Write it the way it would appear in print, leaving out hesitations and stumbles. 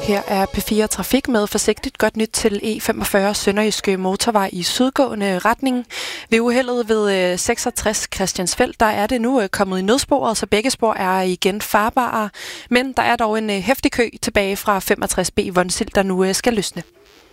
Her er P4 Trafik med forsigtigt godt nyt til E45 Sønderjyske Motorvej i sydgående retning. Ved uheldet ved 66 Christiansfeld, der er det nu kommet i nødsporet, så begge spor er igen farbare. Men der er dog en heftig kø tilbage fra 65B Vonsild, der nu skal løsne.